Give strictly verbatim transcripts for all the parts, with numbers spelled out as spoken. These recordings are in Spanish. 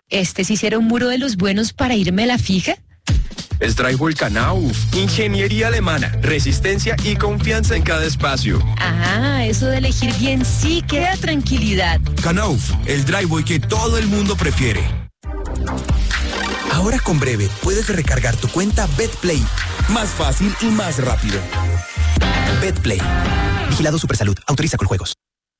¿Este sí será un muro de los buenos para irme a la fija? S-Drywall Knauf, ingeniería alemana, resistencia y confianza en cada espacio. Ah, eso de elegir bien sí que da tranquilidad. Knauf, el drywall que todo el mundo prefiere. Ahora con Breve puedes recargar tu cuenta BetPlay. Más fácil y más rápido. BetPlay. Vigilado Supersalud. Autoriza con juegos.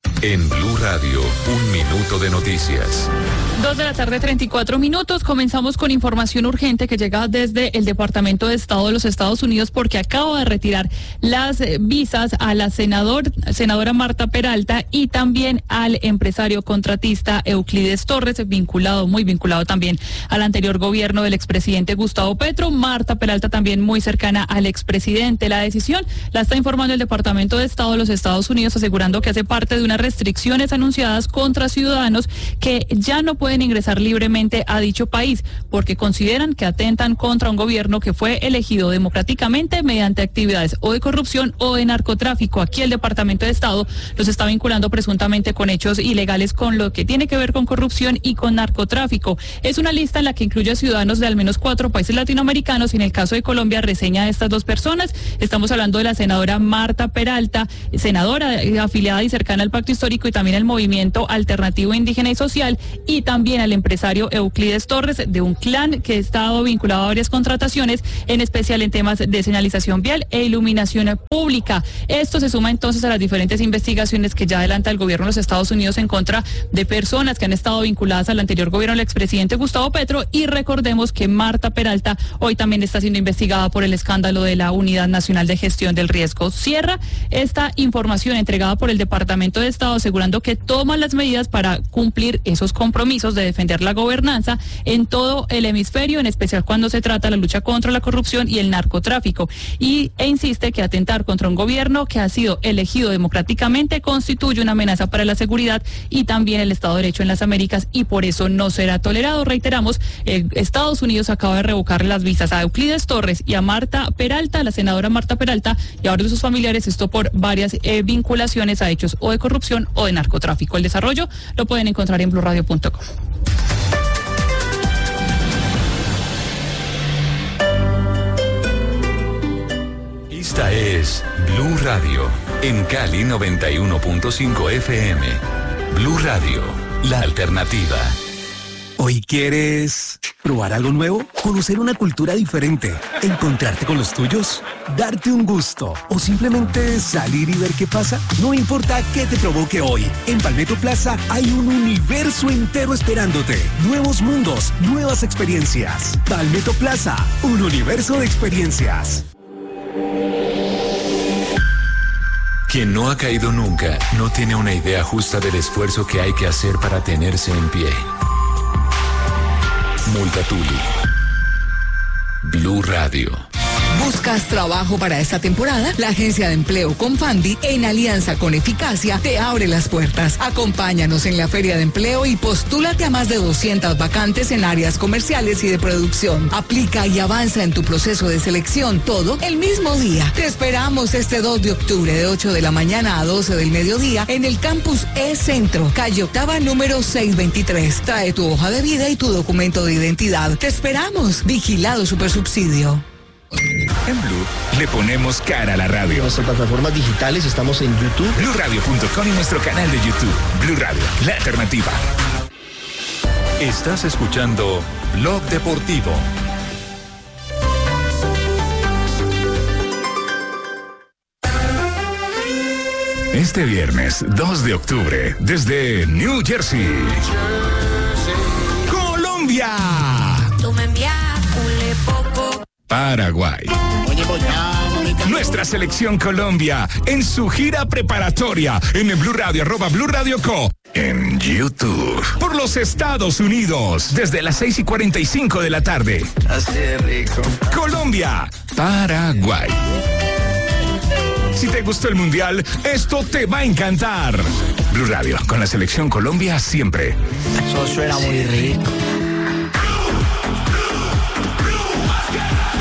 En Blue Radio, un minuto de noticias. Dos de la tarde, treinta y cuatro minutos. Comenzamos con información urgente que llega desde el Departamento de Estado de los Estados Unidos porque acaba de retirar las visas a la senador, senadora Marta Peralta y también al empresario contratista Euclides Torres, vinculado, muy vinculado también al anterior gobierno del expresidente Gustavo Petro. Marta Peralta también muy cercana al expresidente. La decisión la está informando el Departamento de Estado de los Estados Unidos, asegurando que hace parte de unas restricciones anunciadas contra ciudadanos que ya no pueden pueden ingresar libremente a dicho país porque consideran que atentan contra un gobierno que fue elegido democráticamente mediante actividades o de corrupción o de narcotráfico. Aquí el Departamento de Estado los está vinculando presuntamente con hechos ilegales con lo que tiene que ver con corrupción y con narcotráfico. Es una lista en la que incluye a ciudadanos de al menos cuatro países latinoamericanos y en el caso de Colombia reseña a estas dos personas. Estamos hablando de la senadora Marta Peralta, senadora afiliada y cercana al Pacto Histórico y también al Movimiento Alternativo Indígena y Social, y también al empresario Euclides Torres, de un clan que ha estado vinculado a varias contrataciones, en especial en temas de señalización vial e iluminación pública. Esto se suma entonces a las diferentes investigaciones que ya adelanta el gobierno de los Estados Unidos en contra de personas que han estado vinculadas al anterior gobierno del expresidente Gustavo Petro, y recordemos que Marta Peralta hoy también está siendo investigada por el escándalo de la Unidad Nacional de Gestión del Riesgo. Cierra esta información entregada por el Departamento de Estado asegurando que toman las medidas para cumplir esos compromisos de defender la gobernanza en todo el hemisferio, en especial cuando se trata de la lucha contra la corrupción y el narcotráfico, y e insiste que atentar contra un gobierno que ha sido elegido democráticamente constituye una amenaza para la seguridad y también el Estado de Derecho en las Américas, y por eso no será tolerado. Reiteramos, eh, Estados Unidos acaba de revocar las visas a Euclides Torres y a Marta Peralta, la senadora Marta Peralta, y ahora de sus familiares, esto por varias eh, vinculaciones a hechos o de corrupción o de narcotráfico. El desarrollo lo pueden encontrar en blue radio punto com. Esta es Blue Radio, en Cali noventa y uno punto cinco F M. Blue Radio, la alternativa. ¿Hoy quieres probar algo nuevo? ¿Conocer una cultura diferente? ¿Encontrarte con los tuyos? ¿Darte un gusto? ¿O simplemente salir y ver qué pasa? No importa qué te provoque hoy. En Palmetto Plaza hay un universo entero esperándote. Nuevos mundos, nuevas experiencias. Palmetto Plaza, un universo de experiencias. Quien no ha caído nunca no tiene una idea justa del esfuerzo que hay que hacer para tenerse en pie. Multatuli. Blue Radio. ¿Buscas trabajo para esta temporada? La agencia de empleo Confandi, en alianza con Eficacia, te abre las puertas. Acompáñanos en la Feria de Empleo y postúlate a más de doscientas vacantes en áreas comerciales y de producción. Aplica y avanza en tu proceso de selección, todo el mismo día. Te esperamos este dos de octubre de ocho de la mañana a doce del mediodía en el campus E-Centro, calle Octava número seiscientos veintitrés. Trae tu hoja de vida y tu documento de identidad. Te esperamos. Vigilado Supersubsidio. En Blue le ponemos cara a la radio. En nuestras plataformas digitales estamos en YouTube, blue radio punto com, y nuestro canal de YouTube, Blue Radio, la alternativa. Estás escuchando Blog Deportivo. Este viernes dos de octubre, desde New Jersey, Colombia, Paraguay. Nuestra selección Colombia en su gira preparatoria en el Blue Radio, arroba Blue Radio Co. En YouTube. Por los Estados Unidos, desde las seis y cuarenta y cinco de la tarde. Así de rico. Colombia, Paraguay. Si te gustó el Mundial, esto te va a encantar. Blue Radio, con la selección Colombia siempre. Eso suena muy rico.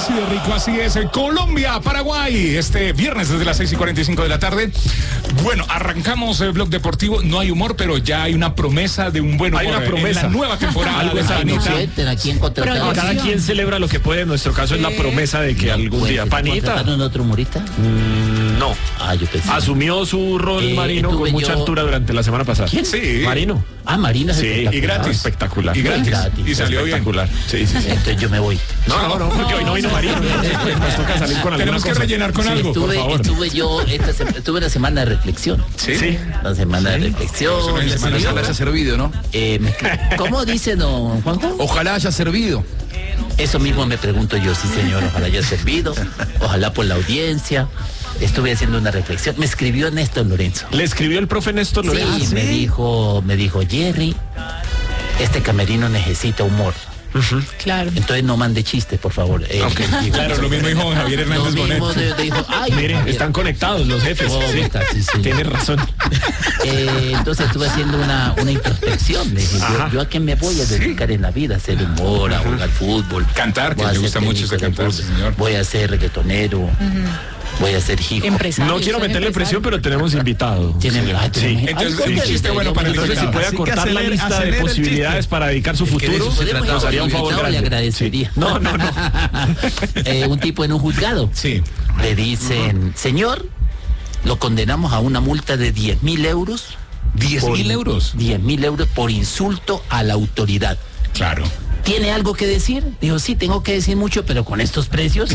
así de rico, así es. Colombia, Paraguay, este viernes desde las seis y cuarenta y cinco de la tarde. Bueno, arrancamos el Blog Deportivo. No hay humor, pero ya hay una promesa de un buen humor. Hay una promesa. En la nueva temporada. Algo de es Panita. Aquí en contratar. Cada quien celebra lo que puede. En nuestro caso es la promesa de que algún día. Panita. ¿Contrataron otro humorista? Mm, no. Ah, yo pensé. Asumió su rol Eh, Marino con estuve mucha yo- altura durante la semana pasada. ¿Quién? Sí. Marino. Ah, Marina. es Sí, espectacular. Y gratis. Espectacular. Y gratis. Gratis. Y salió bien. Espectacular. Sí, sí, sí. Entonces yo me voy. No, no, no, porque hoy no vino Marino. Pues nos toca salir con alguna Tenemos que cosa. rellenar con Sí, algo, por estuve, favor. estuve yo, esta se- estuve una semana de reflexión. Sí. Sí. Una semana de reflexión. Eso no es semana, ¿Sí? ojalá haya servido, ¿no? Eh, me- ¿Cómo dice don Juanjo? Ojalá haya servido. Eso mismo me pregunto yo, sí señor, ojalá haya servido, ojalá por la audiencia. Estuve haciendo una reflexión. Me escribió Néstor Lorenzo. Le escribió el profe Néstor Sí, Lorenzo. me dijo, me dijo, Jerry, este camerino necesita humor. Claro. Entonces no mande chistes, por favor. Eh, digo, Claro, lo mismo dijo Javier Lo Hernández mismo Bonet. de- de dijo, ay, Mire, Javier. están conectados los jefes. Oh, Sí. está, sí, sí. Tiene razón. Eh, entonces estuve haciendo una, una introspección. Le dije, yo, Ajá. yo a qué me voy a dedicar en la vida, a hacer humor, a jugar fútbol. Cantar, que Voy a le ser gusta mucho técnico ese de cantar, fútbol. señor. Voy a ser reggaetonero. Voy a ser hijo. Empresario. No quiero soy meterle presión, pero tenemos invitado. Tiene- Sí. ay, Sí. tenemos- Entonces, ay, un ¿cómo chiste que- bueno para el Entonces, si invitado. puede Así que acortar la acelere- lista de acelere el posibilidades chiste. para dedicar su Es que de eso futuro, se Podemos nos haría un favor invitado, le grande. agradecería. Sí. No, no, no. Eh, un tipo en un juzgado. Sí. Le dicen, señor, lo condenamos a una multa de diez mil euros. ¿Diez por- mil euros? diez mil euros por insulto a la autoridad. Claro. ¿Tiene algo que decir? Dijo, sí, tengo que decir mucho, pero con estos precios.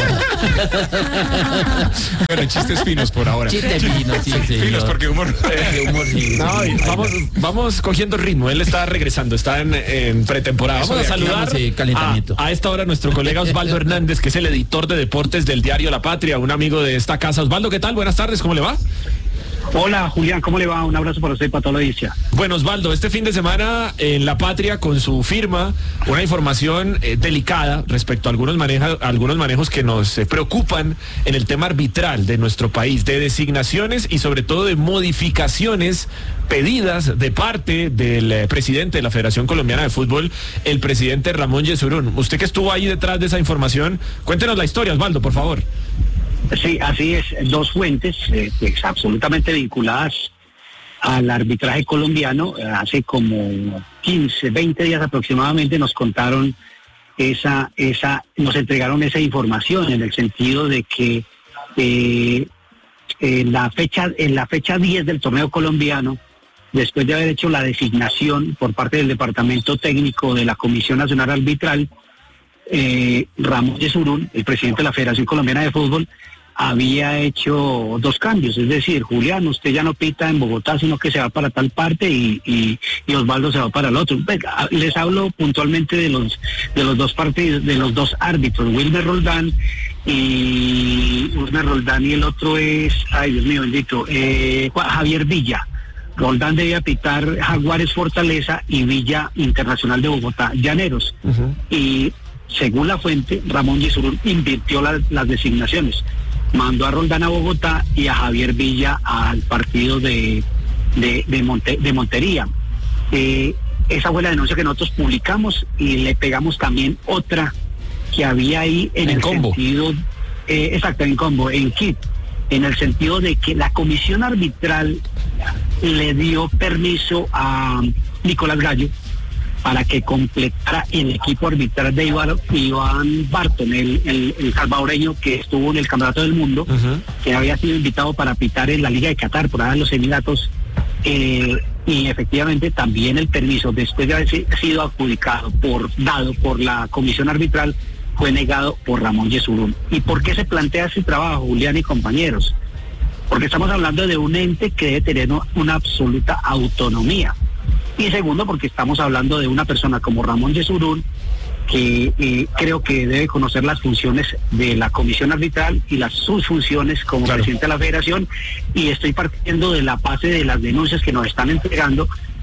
Pero chistes finos por ahora. Chiste fino, sí, señor. Finos porque humor. De humor, sí, No, sí. y vamos, vamos cogiendo ritmo. Él está regresando, está en, en pretemporada. Eso Vamos a de aquí, saludar vamos, eh, calentamiento. a, a esta hora nuestro colega Osvaldo Hernández, que es el editor de deportes del diario La Patria, un amigo de esta casa. Osvaldo, ¿qué tal? Buenas tardes, ¿cómo le va? Hola Julián, ¿cómo le va? Un abrazo para usted y para toda la audiencia. Bueno, Osvaldo, este fin de semana en La Patria, con su firma, una información eh, delicada respecto a algunos, maneja, algunos manejos que nos eh, preocupan en el tema arbitral de nuestro país, de designaciones y sobre todo de modificaciones pedidas de parte del eh, presidente de la Federación Colombiana de Fútbol, el presidente Ramón Yesurún. Usted que estuvo ahí detrás de esa información, cuéntenos la historia, Osvaldo, por favor. Sí, así es. Dos fuentes eh, pues, absolutamente vinculadas al arbitraje colombiano. eh, Hace como quince, veinte días aproximadamente nos contaron esa, esa, nos entregaron esa información en el sentido de que eh, en la fecha, en la fecha diez del torneo colombiano, después de haber hecho la designación por parte del Departamento Técnico de la Comisión Nacional Arbitral, eh, Ramón Yesurún, el presidente de la Federación Colombiana de Fútbol, había hecho dos cambios, es decir, Julián, usted ya no pita en Bogotá, sino que se va para tal parte y, y, y Osvaldo se va para el otro. Venga, les hablo puntualmente de los de los dos partidos, de los dos árbitros, Wilmer Roldán y Wilmer Roldán y el otro es, ay Dios mío bendito, eh, Javier Villa. Roldán debía pitar Jaguares Fortaleza y Villa Internacional de Bogotá Llaneros. Uh-huh. Y según la fuente, Ramón Yesurún invirtió la, las designaciones. Mandó a Roldán a Bogotá y a Javier Villa al partido de, de, de, Monte, de Montería. Eh, esa fue la denuncia que nosotros publicamos y le pegamos también otra que había ahí en, En el combo. sentido, eh, exacto, en combo, en kit, en el sentido de que la comisión arbitral le dio permiso a Nicolás Gallo para que completara el equipo arbitral de Iván, Iván Barton, el, el, el salvadoreño que estuvo en el Campeonato del Mundo, Uh-huh. que había sido invitado para pitar en la Liga de Qatar, por allá en los Emiratos, eh, y efectivamente también el permiso, después de haber sido adjudicado, por dado por la comisión arbitral, fue negado por Ramón Yesurún. ¿Y por qué se plantea ese trabajo, Julián y compañeros? Porque estamos hablando de un ente que debe tener una absoluta autonomía. Y segundo, porque estamos hablando de una persona como Ramón Yesurún, que eh, creo que debe conocer las funciones de la comisión arbitral y las sus funciones como Claro. presidente de la federación, y estoy partiendo de la base de las denuncias que nos están entregando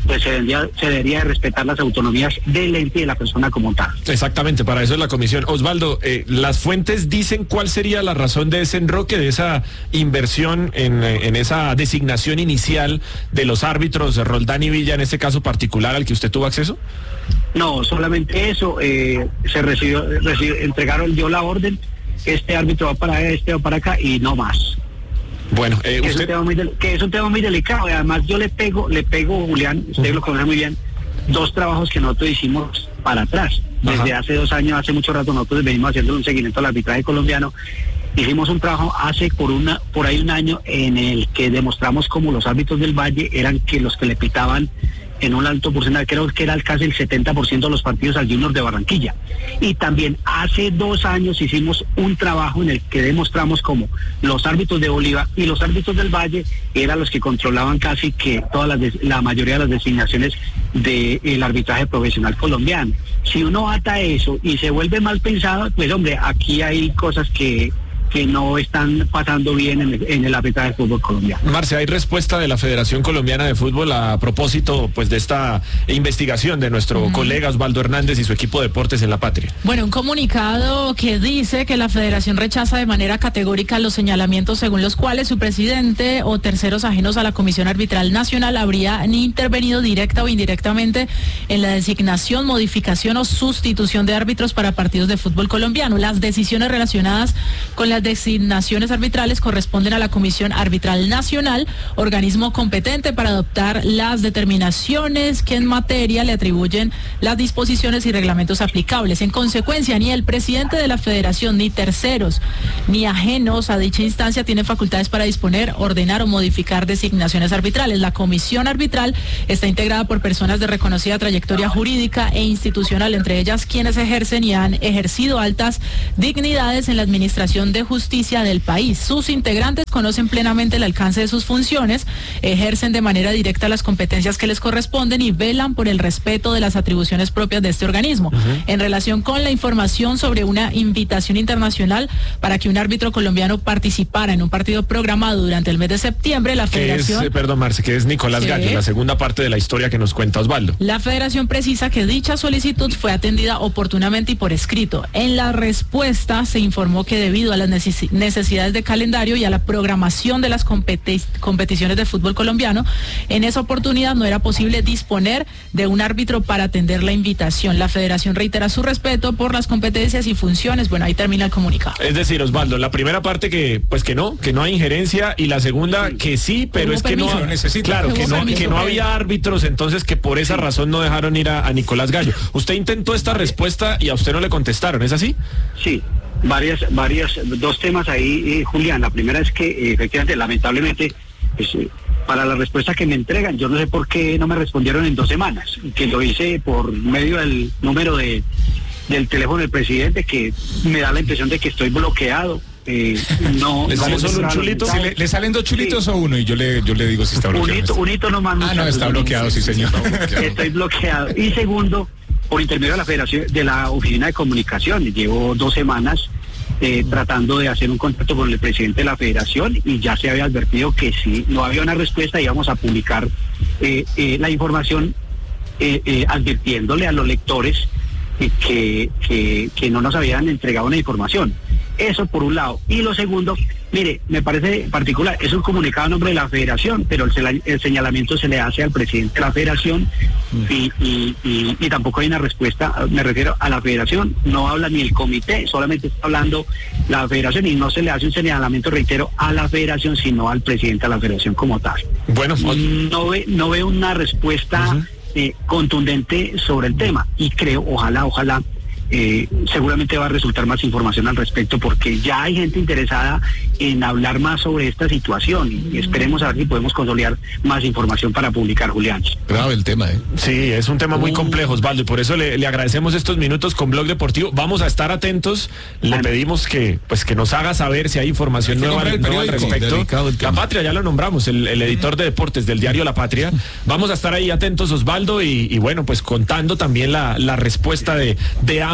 pues se debería, se debería de respetar las autonomías del ente y de la persona como tal. Exactamente, para eso es la comisión. Osvaldo, eh, las fuentes dicen cuál sería la razón de ese enroque, de esa inversión en, en esa designación inicial de los árbitros Roldán y Villa, en este caso particular al que usted tuvo acceso. No, solamente eso, eh, se recibió, recibió, entregaron yo la orden, este árbitro va para allá, este va para acá y no más. Bueno, eh, que, usted... es un tema muy del, que es un tema muy delicado y además yo le pego, le pego, Julián, usted uh-huh. lo conoce muy bien, dos trabajos que nosotros hicimos para atrás. Desde Ajá. hace dos años, hace mucho rato nosotros venimos haciendo un seguimiento al arbitraje colombiano. Hicimos un trabajo hace por una por ahí un año en el que demostramos cómo los árbitros del Valle eran que los que le pitaban en un alto porcentaje, creo que era casi el setenta por ciento de los partidos al Junior de Barranquilla. Y también hace dos años hicimos un trabajo en el que demostramos cómo los árbitros de Bolívar y los árbitros del Valle eran los que controlaban casi que todas las des- la mayoría de las designaciones del arbitraje profesional colombiano. Si uno ata eso y se vuelve mal pensado, pues hombre, aquí hay cosas que que no están pasando bien en el, en el arbitraje de fútbol colombiano. Marce, ¿hay respuesta de la Federación Colombiana de Fútbol a propósito pues de esta investigación de nuestro mm. colega Osvaldo Hernández y su equipo de deportes en La Patria? Bueno, un comunicado que dice que la Federación rechaza de manera categórica los señalamientos según los cuales su presidente o terceros ajenos a la Comisión Arbitral Nacional habrían intervenido directa o indirectamente en la designación, modificación o sustitución de árbitros para partidos de fútbol colombiano. Las decisiones relacionadas con las designaciones arbitrales corresponden a la Comisión Arbitral Nacional, organismo competente para adoptar las determinaciones que en materia le atribuyen las disposiciones y reglamentos aplicables. En consecuencia, ni el presidente de la Federación, ni terceros, ni ajenos a dicha instancia tienen facultades para disponer, ordenar o modificar designaciones arbitrales. La Comisión Arbitral está integrada por personas de reconocida trayectoria jurídica e institucional, entre ellas quienes ejercen y han ejercido altas dignidades en la administración de justicia del país. Sus integrantes conocen plenamente el alcance de sus funciones, ejercen de manera directa las competencias que les corresponden y velan por el respeto de las atribuciones propias de este organismo. Uh-huh. En relación con la información sobre una invitación internacional para que un árbitro colombiano participara en un partido programado durante el mes de septiembre, la Federación... Es, perdón, Marce, que es Nicolás sí. Gallo, la segunda parte de la historia que nos cuenta Osvaldo. La Federación precisa que dicha solicitud fue atendida oportunamente y por escrito. En la respuesta se informó que debido a las necesidades de calendario y a la programación de las competi- competiciones de fútbol colombiano, en esa oportunidad no era posible disponer de un árbitro para atender la invitación. La Federación reitera su respeto por las competencias y funciones. Bueno, ahí termina el comunicado. Es decir, Osvaldo, la primera parte que pues que no, que no hay injerencia, y la segunda que sí, pero es que no, claro, que no, que no había árbitros, entonces que por esa razón no dejaron ir a, a Nicolás Gallo. Usted intentó esta respuesta y a usted no le contestaron, ¿es así? Sí. Varias, varias, dos temas ahí, eh, Julián. La primera es que eh, efectivamente, lamentablemente, pues, eh, para la respuesta que me entregan, yo no sé por qué no me respondieron en dos semanas, que lo hice por medio del número de del teléfono del presidente, que me da la impresión de que estoy bloqueado. Eh, no, ¿Le, sale no, solo un chulito? ¿Si le, ¿Le salen dos chulitos sí. o uno? Y yo le, yo le digo si está bloqueado. Un hito, un hito nomás. Ah, no, está bloqueado, sí, señor. Estoy bloqueado. Y segundo, por intermedio de la Federación, de la Oficina de Comunicación, llevo dos semanas eh, tratando de hacer un contacto con el presidente de la Federación y ya se había advertido que si no había una respuesta íbamos a publicar eh, eh, la información eh, eh, advirtiéndole a los lectores eh, que, que, que no nos habían entregado una información. Eso por un lado. Y lo segundo, mire, me parece particular, es un comunicado a nombre de la Federación, pero el, el señalamiento se le hace al presidente de la Federación y, y, y, y tampoco hay una respuesta, me refiero a la Federación, no habla ni el comité, solamente está hablando la Federación y no se le hace un señalamiento, reitero, a la Federación, sino al presidente de la Federación como tal. Bueno, no ve, no ve una respuesta uh-huh. eh, contundente sobre el tema y creo, ojalá, ojalá, Eh, seguramente va a resultar más información al respecto porque ya hay gente interesada en hablar más sobre esta situación y esperemos a ver si podemos consolidar más información para publicar, Julián. Grave el tema, ¿eh? Sí, es un tema muy complejo, Osvaldo, y por eso le, le agradecemos estos minutos con Blog Deportivo. Vamos a estar atentos, le pedimos que pues que nos haga saber si hay información nueva, nueva al respecto. La Patria, ya lo nombramos, el, el editor de deportes del diario La Patria. Vamos a estar ahí atentos, Osvaldo, y, y bueno, pues contando también la, la respuesta de, de ambos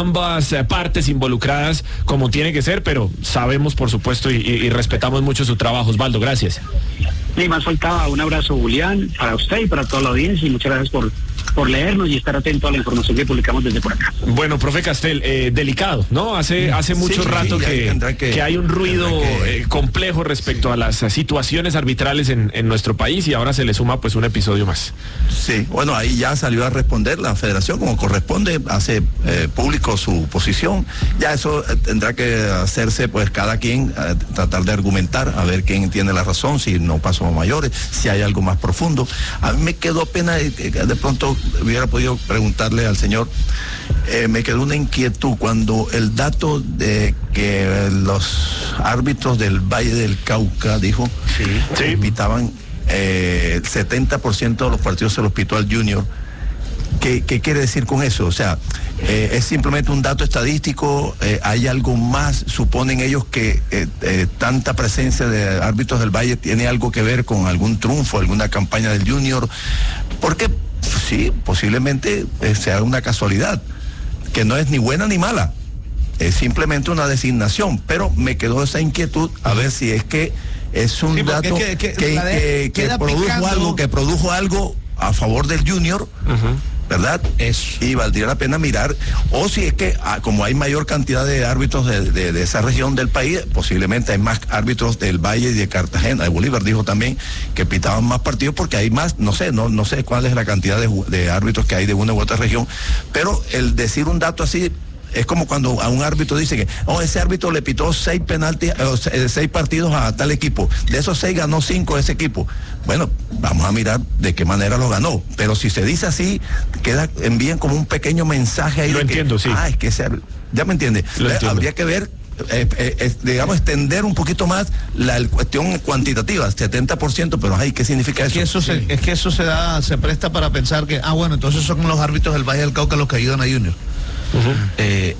ambas eh, partes involucradas como tiene que ser, pero sabemos por supuesto y, y, y respetamos mucho su trabajo. Osvaldo, gracias. Ni más faltaba. Un abrazo, Julián, para usted y para toda la audiencia, y muchas gracias por por leernos y estar atento a la información que publicamos desde por acá. Bueno, profe Castel, eh, delicado, ¿no? Hace hace mucho sí, rato sí, que, que, que hay un ruido que... eh, complejo respecto a las situaciones arbitrales en, en nuestro país, y ahora se le suma pues un episodio más. Sí, bueno, ahí ya salió a responder la federación como corresponde, hace eh, público su posición. Ya eso eh, tendrá que hacerse pues cada quien, eh, tratar de argumentar, a ver quién tiene la razón, si no pasó a mayores, si hay algo más profundo. A mí me quedó pena, eh, de pronto hubiera podido preguntarle al señor, eh, me quedó una inquietud cuando el dato de que los árbitros del Valle del Cauca, dijo, sí, sí. pitaban eh, el setenta por ciento de los partidos se los pitó al Junior. ¿Qué, qué quiere decir con eso? O sea, eh, es simplemente un dato estadístico, eh, hay algo más, suponen ellos que eh, eh, tanta presencia de árbitros del Valle tiene algo que ver con algún triunfo, alguna campaña del Junior, porque sí, posiblemente eh, sea una casualidad, que no es ni buena ni mala, es simplemente una designación, pero me quedó esa inquietud a ver si es que es un sí, dato que, que, que, que, que produjo picando. algo, que produjo algo a favor del Junior, uh-huh. ¿verdad? Eso. Y valdría la pena mirar, o si es que ah, como hay mayor cantidad de árbitros de, de, de esa región del país, posiblemente hay más árbitros del Valle y de Cartagena. De Bolívar dijo también que pitaban más partidos porque hay más, no sé, no, no sé cuál es la cantidad de, de árbitros que hay de una u otra región, pero el decir un dato así es como cuando a un árbitro dice que oh, ese árbitro le pitó seis penaltis, eh, seis partidos a tal equipo, de esos seis ganó cinco ese equipo. Bueno, vamos a mirar de qué manera lo ganó, pero si se dice así, queda, envían como un pequeño mensaje ahí. Lo de entiendo, que, sí. Ah, es que ese, ya me entiende. Habría que ver, eh, eh, eh, digamos, extender un poquito más la el cuestión cuantitativa, setenta por ciento, pero ay, ¿qué significa es eso? Que eso sí. se, es que eso se da, se presta para pensar que, ah, bueno, entonces son los árbitros del Valle del Cauca los que ayudan a Junior. Uh-huh. eh,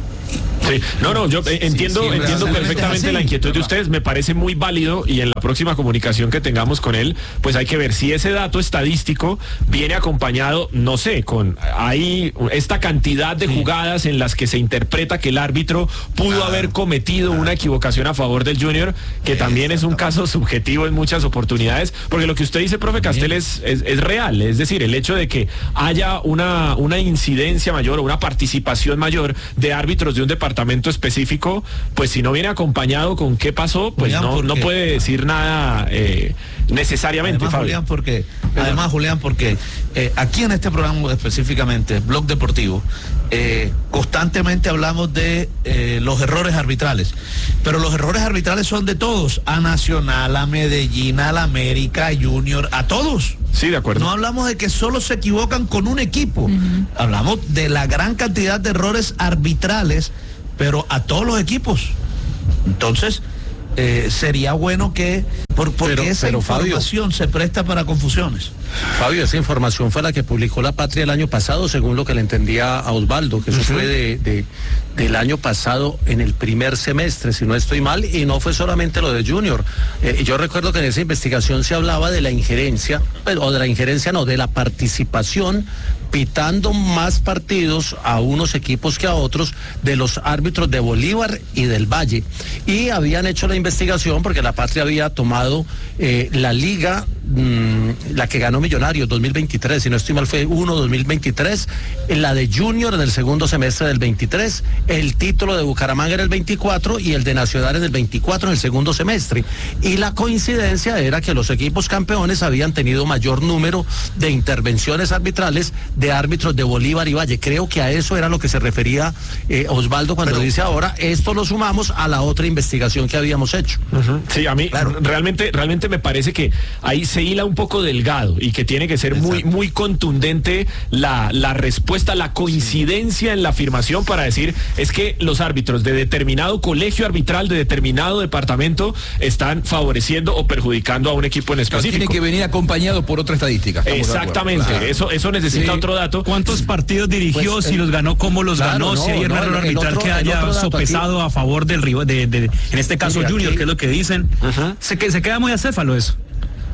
Sí, no, no, yo eh, entiendo, sí, sí, entiendo perfectamente la inquietud de ustedes, me parece muy válido, y en la próxima comunicación que tengamos con él, pues hay que ver si ese dato estadístico viene acompañado, no sé, con hay esta cantidad de sí. jugadas en las que se interpreta que el árbitro pudo claro, haber cometido claro. una equivocación a favor del Junior, que también es un caso subjetivo en muchas oportunidades, porque lo que usted dice, profe Castel, es, es, es real, es decir, el hecho de que haya una, una incidencia mayor o una participación mayor de árbitros de un departamento específico, pues si no viene acompañado con qué pasó, pues Julián, no, no puede decir nada eh, necesariamente. Además, Julián, porque, además, Julián, porque eh, aquí en este programa específicamente, Blog Deportivo, eh, constantemente hablamos de eh, los errores arbitrales, pero los errores arbitrales son de todos, a Nacional, a Medellín, a la América, a Junior, a todos. Sí, de acuerdo. No hablamos de que solo se equivocan con un equipo, uh-huh. hablamos de la gran cantidad de errores arbitrales, pero a todos los equipos. Entonces, eh, sería bueno que, por, porque pero, esa pero información Fabio, se presta para confusiones. Fabio, esa información fue la que publicó La Patria el año pasado, según lo que le entendía a Osvaldo, que eso uh-huh. fue de, de, del año pasado en el primer semestre, si no estoy mal, y no fue solamente lo de Junior. Eh, yo recuerdo que en esa investigación se hablaba de la injerencia, o de la injerencia no, de la participación, pitando más partidos a unos equipos que a otros, de los árbitros de Bolívar y del Valle. Y habían hecho la investigación porque La Patria había tomado eh, la liga, mmm, la que ganó Millonarios dos mil veintitrés, si no estoy mal fue uno dos mil veintitrés, la de Junior en el segundo semestre del veintitrés, el título de Bucaramanga en el veinticuatro y el de Nacional en el veinticuatro en el segundo semestre. Y la coincidencia era que los equipos campeones habían tenido mayor número de intervenciones arbitrales de árbitros de Bolívar y Valle. Creo que a eso era lo que se refería eh, Osvaldo cuando Pero, dice ahora, esto lo sumamos a la otra investigación que habíamos hecho. Uh-huh. Sí, a mí claro. realmente, realmente me parece que ahí se hila un poco delgado y que tiene que ser Exacto. muy, muy contundente la, la respuesta, la coincidencia en la afirmación para decir es que los árbitros de determinado colegio arbitral, de determinado departamento, están favoreciendo o perjudicando a un equipo en específico. Tiene que venir acompañado por otra estadística. Exactamente, claro. eso, eso necesita sí. otro dato. ¿Cuántos partidos dirigió? Pues, si los ganó, ¿cómo los claro, ganó? No, si hay un no, error arbitral que haya sopesado aquí a favor del rival, de, de, de, en este caso Mira, Junior, aquí, que es lo que dicen. Uh-huh. Se, que, se queda muy acéfalo eso.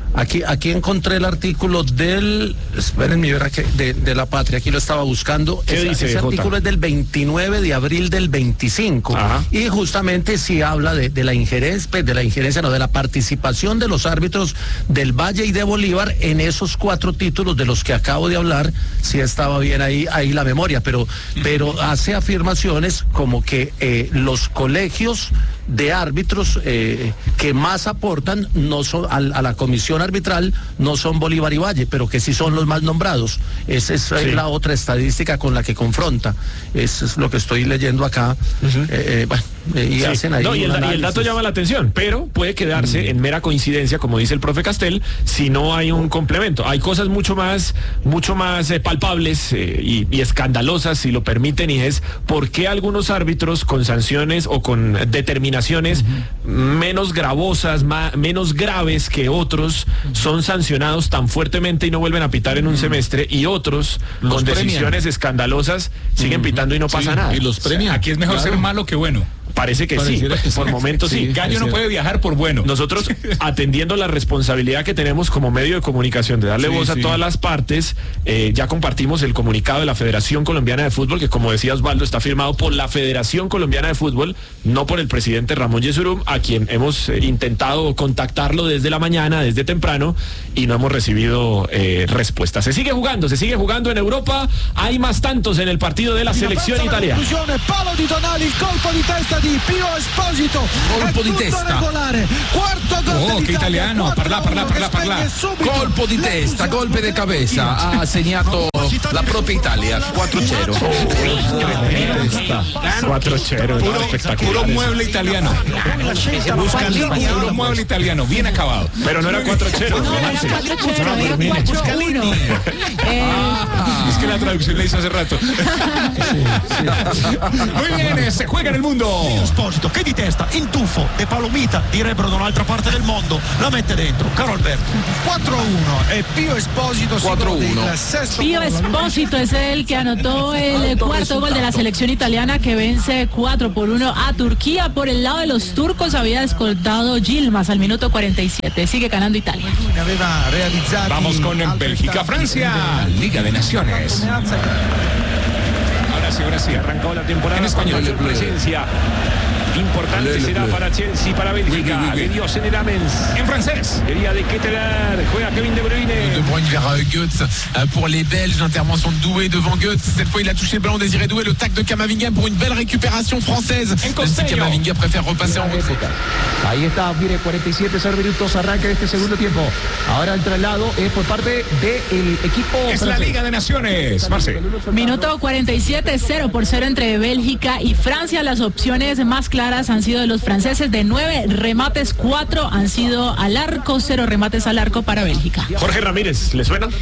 Aquí, aquí encontré el artículo del, espérenme, verá que de, de La Patria, aquí lo estaba buscando. ¿Qué Esa, dice, ese Jota? artículo es del veintinueve de abril del veinticinco. Ajá. Y justamente sí habla de, de la injerencia, de la injerencia, no, de la participación de los árbitros del Valle y de Bolívar en esos cuatro títulos de los que acabo de hablar. Sí estaba bien ahí, ahí la memoria, pero, pero hace afirmaciones como que eh, los colegios de árbitros eh, que más aportan no son a, a la comisión arbitral no son Bolívar y Valle, pero que sí son los más nombrados. Esa es sí. la otra estadística con la que confronta. Eso es lo que estoy leyendo acá. Uh-huh. eh, eh, bueno, eh, y sí. hacen ahí no, y, el, un y el dato llama la atención, pero puede quedarse uh-huh. en mera coincidencia, como dice el profe Castel, si no hay un complemento. Hay cosas mucho más, mucho más eh, palpables eh, y, y escandalosas, si lo permiten, y es por qué algunos árbitros con sanciones o con determinaciones uh-huh. menos gravosas, más, menos graves que otros uh-huh. son sancionados tan fuertemente y no vuelven a pitar en un uh-huh. semestre, y otros los con premian. decisiones escandalosas siguen uh-huh. pitando y no pasa sí, nada. Y los premian. O sea, aquí es mejor claro. ser malo que bueno. Parece que Pareciera sí, que por sí. momentos sí. sí. Gallo no puede viajar por bueno. Nosotros, atendiendo la responsabilidad que tenemos como medio de comunicación de darle sí, voz a sí. todas las partes, eh, ya compartimos el comunicado de la Federación Colombiana de Fútbol, que como decía Osvaldo, está firmado por la Federación Colombiana de Fútbol, no por el presidente Ramón Yesurum, a quien hemos eh, intentado contactarlo desde la mañana, desde temprano, y no hemos recibido eh, respuesta. Se sigue jugando, se sigue jugando en Europa, hay más tantos en el partido de la selección italiana. Palo di Tonali, il colpo di testa di Pio Esposito, colpo di testa, regolare. Quarto gol oh che italiano, parla parla parla parla, colpo di testa, golpe de cabeza, ha segnato la propia Italia, cuatro cero. cuatro cero, puro, puro mueble italiano, Buscalini, puro mueble italiano, bien acabado. Pero no era cuatro cero. Buscalini. Es que la traducción la hizo hace rato. Muy bien, se juega en el mundo. Esposito che di testa, in tuffo e palomita direbbero da un'altra parte del mondo, la mette dentro Caro Alberto. cuatro uno e Pio Esposito cuatro uno. Pio Esposito es el que anotó el cuarto gol de la selección italiana, que vence cuatro por uno a Turquía. Por el lado de los turcos había descontado Yilmaz al minuto cuarenta y siete. Sigue ganando Italia. Vamos con Bélgica, Francia, Liga de Naciones. Ahora sí, ahora sí. Arrancó la temporada en español. Con presencia importante le, le, será le. para Chelsea, para Bélgica. Oui, oui, oui. De Dios en el Amens. En francés. Sería de Ketelaere. Juega Kevin De Bruyne. De Bruyne vers Götze pour les Belges. L'intervention de Doué devant Götze. Cette fois, il a touché le ballon. Désiré Doué. Le tac de Camavinga pour une belle récupération française. Si Camavinga préfère repasser en retrait. Ahí está, mire, cuarenta y siete minutos, arranca este segundo tiempo. Ahora el traslado es por parte del equipo Es francés. La Liga de Naciones, Marce. Minuto cuarenta y siete, cero por cero entre Bélgica y Francia. Las opciones más claras han sido de los franceses. De nueve remates, cuatro han sido al arco, cero remates al arco para Bélgica. Jorge Ramírez, ¿le suena?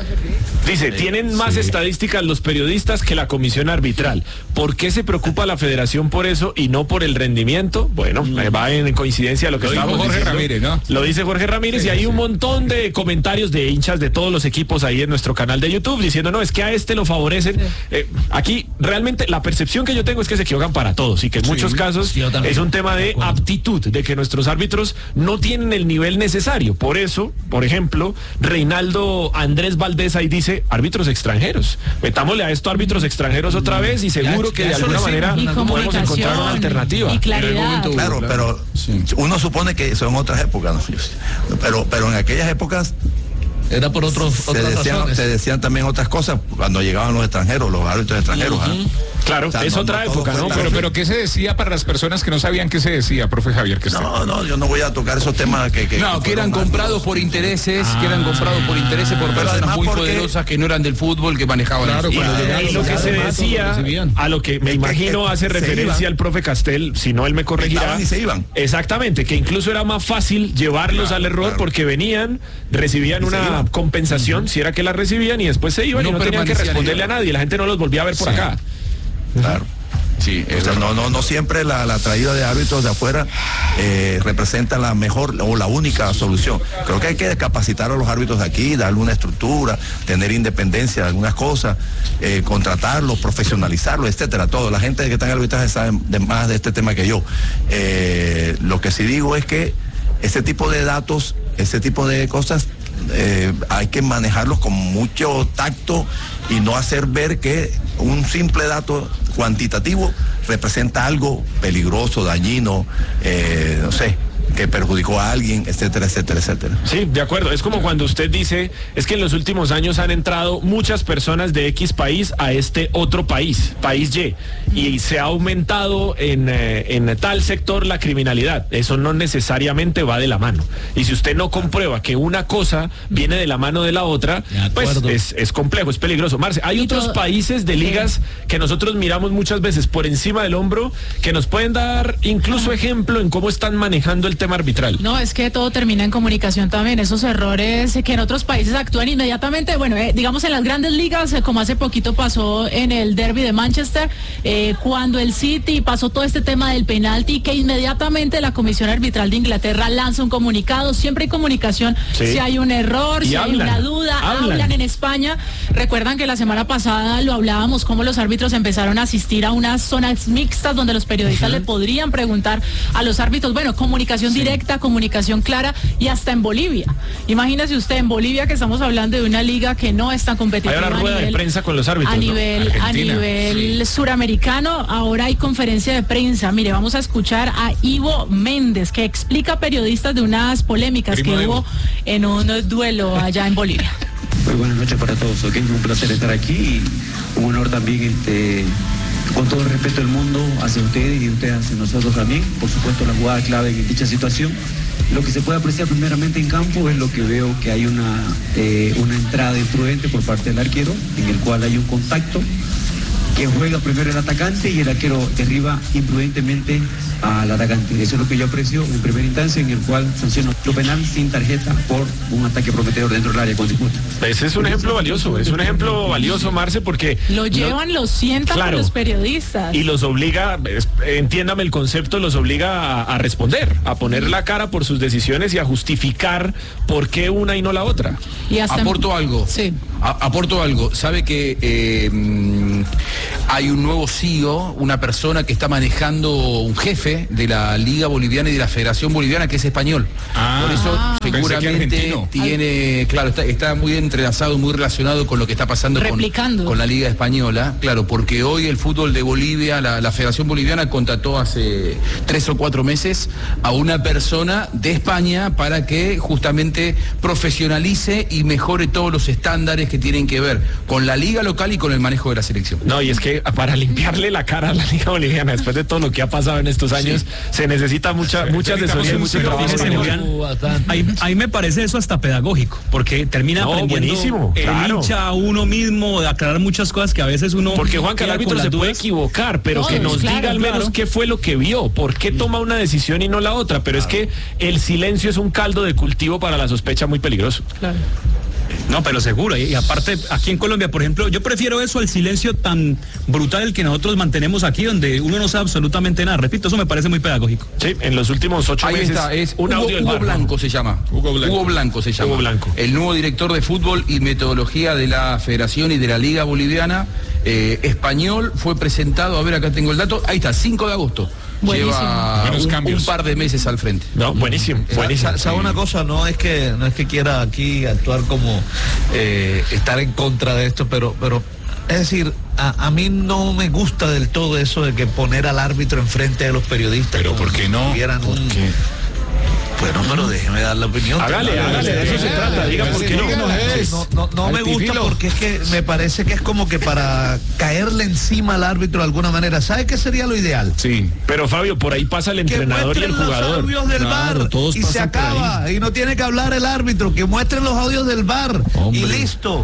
Dice, tienen más sí. estadísticas los periodistas que la comisión arbitral. ¿Por qué se preocupa la federación por eso y no por el rendimiento? Bueno, mm. va en coincidencia a lo que estamos Jorge diciendo. Ramírez, ¿no? Lo dice Jorge Ramírez, sí, y hay sí. un montón de comentarios de hinchas de todos los equipos ahí en nuestro canal de YouTube diciendo, no, es que a este lo favorecen. Sí. Eh, aquí realmente la percepción que yo tengo es que se equivocan para todos y que en sí. muchos casos sí, es un tema de aptitud, de que nuestros árbitros no tienen el nivel necesario. Por eso, por ejemplo, Reinaldo Andrés Valdés ahí dice, árbitros extranjeros. Metámosle a esto árbitros extranjeros otra vez y seguro ya, que ya de alguna manera podemos encontrar una alternativa. Y claridad. Claro, pero sí. uno supone que son otras épocas, ¿no? pero, pero en aquellas épocas era por otros se, otras decían, razones. Se decían también otras cosas cuando llegaban los extranjeros, los árbitros extranjeros. Uh-huh. ¿eh? Claro, o sea, es no, otra no época, ¿no? Pero, pero ¿qué se decía para las personas que no sabían qué se decía, profe Javier? Que no, no, yo no voy a tocar esos temas que... que no, que, que eran comprados por intereses, ah, que eran comprados por intereses por personas muy porque... poderosas que no eran del fútbol, que manejaban... Claro, eso. Y, y lo que se decía, a lo que me imagino hace referencia al profe Castel, si no él me corregirá. Y se iban. Exactamente, que incluso era más fácil llevarlos claro, al error claro. porque venían, recibían una compensación, uh-huh. si era que la recibían, y después se iban no y no tenían que responderle a nadie, la gente no los volvía a ver por sí. acá. Claro. Sí, o sea, no, no, no siempre la, la traída de árbitros de afuera eh, representa la mejor o la única solución. Creo que hay que capacitar a los árbitros de aquí, darle una estructura, tener independencia de algunas cosas, eh, contratarlos, profesionalizarlos, etcétera, todo. La gente que está en el arbitraje sabe de más de este tema que yo. Eh, lo que sí digo es que ese tipo de datos, ese tipo de cosas, eh, hay que manejarlos con mucho tacto y no hacer ver que un simple dato cuantitativo representa algo peligroso, dañino, eh, no sé, que perjudicó a alguien, etcétera, etcétera, etcétera. Sí, de acuerdo. Es como cuando usted dice, es que en los últimos años han entrado muchas personas de X país a este otro país, país Y, y se ha aumentado en, eh, en tal sector la criminalidad. Eso no necesariamente va de la mano. Y si usted no comprueba que una cosa viene de la mano de la otra, pues es, es complejo, es peligroso. Marce, hay otros todo, países de ligas sí. que nosotros miramos muchas veces por encima del hombro, que nos pueden dar incluso ejemplo en cómo están manejando el tema arbitral. No, es que todo termina en comunicación también, esos errores que en otros países actúan inmediatamente, bueno, eh, digamos en las grandes ligas, eh, como hace poquito pasó en el derby de Manchester, eh, cuando el City pasó todo este tema del penalti, que inmediatamente la Comisión Arbitral de Inglaterra lanza un comunicado, siempre hay comunicación, sí. si hay un error, y si hablan, hay una duda, hablan. hablan en España. Recuerdan que la semana pasada lo hablábamos, cómo los árbitros empezaron a asistir a unas zonas mixtas donde los periodistas uh-huh. le podrían preguntar a los árbitros, bueno, comunicación sí. directa, comunicación clara, y hasta en Bolivia. Imagínese usted, en Bolivia, que estamos hablando de una liga que no es tan competitiva. Hay una rueda a nivel, de prensa con los árbitros, a nivel, ¿no? a nivel sí. suramericano, ahora hay conferencia de prensa. Mire, vamos a escuchar a Ivo Méndez, que explica a periodistas de unas polémicas Primo que hubo en un duelo allá en Bolivia. Muy buenas noches para todos, ok, un placer estar aquí y un honor también, este, con todo el respeto del mundo hacia ustedes y ustedes hacia nosotros también. Por supuesto, la jugada clave en dicha situación. Lo que se puede apreciar primeramente en campo es lo que veo que hay una, eh, una entrada imprudente por parte del arquero, en el cual hay un contacto que juega primero el atacante y el arquero derriba imprudentemente al atacante. Eso es lo que yo aprecio en primera instancia, en el cual sanciono lo penal sin tarjeta por un ataque prometedor dentro del área con disputa. Ese es un ejemplo valioso, es un ejemplo valioso, Marce, porque... Lo llevan, lo, lo sientan claro, con los periodistas. Y los obliga, entiéndame el concepto, los obliga a, a responder, a poner la cara por sus decisiones y a justificar por qué una y no la otra. Y hasta aporto algo, sí. a, aporto algo, sabe que eh, hay un nuevo C E O, una persona que está manejando, un jefe de la Liga Boliviana y de la Federación Boliviana, que es español. Ah, por eso ah, seguramente tiene, claro, está, está muy entrelazado, muy relacionado con lo que está pasando con, con la Liga Española, claro, porque hoy el fútbol de Bolivia, la, la Federación Boliviana contrató hace tres o cuatro meses a una persona de España para que justamente profesionalice y mejore todos los estándares que tienen que ver con la liga local y con el manejo de la selección. No, y es que para limpiarle la cara a la Liga Boliviana, después de todo lo que ha pasado en estos años, sí. se necesita mucha, mucha asesoría y mucho trabajo. Ahí, ahí me parece eso hasta pedagógico, porque termina no, aprendiendo buenísimo, el claro. hincha uno mismo, de aclarar muchas cosas que a veces uno... Porque Juan, que el árbitro se dudas. puede equivocar, pero no, que nos claro, diga al menos claro. qué fue lo que vio, por qué toma una decisión y no la otra, pero claro. es que el silencio es un caldo de cultivo para la sospecha muy peligroso. Claro. No, pero seguro, y, y aparte aquí en Colombia, por ejemplo, yo prefiero eso al silencio tan brutal el que nosotros mantenemos aquí, donde uno no sabe absolutamente nada. Repito, eso me parece muy pedagógico. Sí, en los últimos ocho Ahí meses. Está, es un Hugo, audio del Hugo bar, Blanco ¿no? se llama. Hugo Blanco. Hugo Blanco se llama. Hugo Blanco. El nuevo director de fútbol y metodología de la Federación y de la Liga Boliviana, eh, español, fue presentado, a ver, acá tengo el dato, ahí está, cinco de agosto. Buenísimo. Lleva un, un par de meses al frente. No, buenísimo, buenísimo. ¿Sabe sí. una cosa? No es que no es que quiera aquí actuar como eh, estar en contra de esto, pero pero es decir, a, a mí no me gusta del todo eso de que poner al árbitro enfrente de los periodistas. Pero ¿por qué no? ¿Por un... qué? Bueno, pero déjeme dar la opinión. Hágale, hágale, hágale, de eso se trata. Diga por qué no. No, no, no me gusta porque es que me parece que es como que para caerle encima al árbitro de alguna manera. ¿Sabe qué sería lo ideal? Sí. Pero Fabio, por ahí pasa el entrenador y el jugador. Los audios del claro, bar todos y se acaba. Y no tiene que hablar el árbitro. Que muestren los audios del bar. Hombre. Y listo.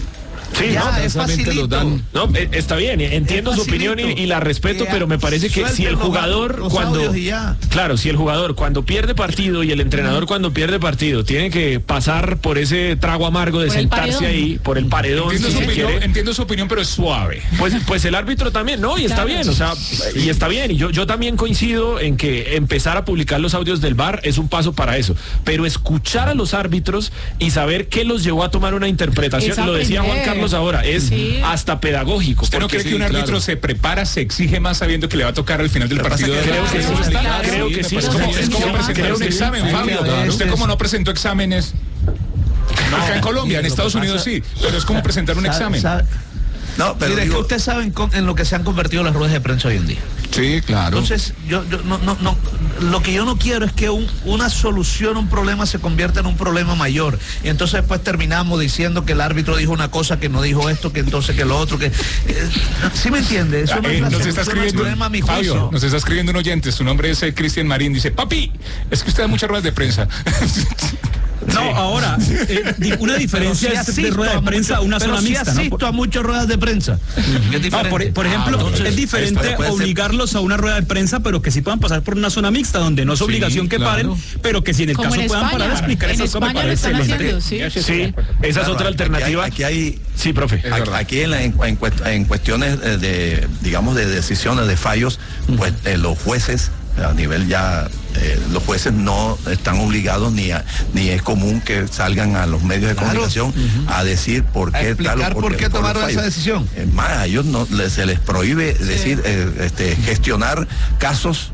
Sí, ya, no, es facilito. Dan. No, está bien, entiendo su opinión y, y la respeto, pero me parece que si el jugador los, los cuando claro, si el jugador cuando pierde partido y el entrenador cuando pierde partido tiene que pasar por ese trago amargo de por sentarse ahí por el paredón, entiendo, si su se opinión, quiere, entiendo su opinión, pero es suave. Pues pues el árbitro también, no, y claro, está bien, o sea, y está bien, y yo yo también coincido en que empezar a publicar los audios del V A R es un paso para eso, pero escuchar a los árbitros y saber qué los llevó a tomar una interpretación, lo decía Juan Carlos decíamos ahora, es sí. hasta pedagógico. ¿Usted no cree sí, que un árbitro claro. se prepara, se exige más sabiendo que le va a tocar al final del partido? Creo que sí, creo que sí. Es como presentar un examen, Fabio. Usted como no presentó exámenes acá en Colombia, en Estados Unidos sí, pero es como presentar un examen. No, pero Mire, digo, que ustedes saben con, en lo que se han convertido las ruedas de prensa hoy en día. Sí, claro. Entonces, yo, yo no, no, no, lo que yo no quiero es que un, una solución a un problema se convierta en un problema mayor. Y entonces después terminamos diciendo que el árbitro dijo una cosa, que no dijo esto, que entonces que lo otro, que... Eh, ¿sí me entiende? Eso no eh, es la nos está escribiendo, problema, a mi Fabio, juicio. Nos está escribiendo un oyente, su nombre es eh, Cristian Marín, dice, papi, es que usted da muchas ruedas de prensa. No, sí. ahora, eh, una diferencia sí es de rueda de prensa a una sola sí mixta, asisto ¿no? a muchas ruedas de prensa. No, por, por ejemplo, ah, entonces, es diferente obligarlos ser... a una rueda de prensa, pero que sí puedan pasar por una zona mixta, donde no es sí, obligación que claro. paren, pero que si en el Como caso en puedan España, parar a explicar esas cosas, me parece haciendo, sí. sí, sí, esa es otra alternativa. Aquí hay, aquí hay sí, profe. Aquí, aquí en, la, en, en cuestiones de, digamos, de decisiones, de fallos, pues eh, los jueces a nivel ya eh, los jueces no están obligados ni a, ni es común que salgan a los medios de claro. comunicación uh-huh. a decir por qué tal o por, por qué tomaron esa decisión. Es más, a ellos no les, se les prohíbe sí. decir eh, este, gestionar casos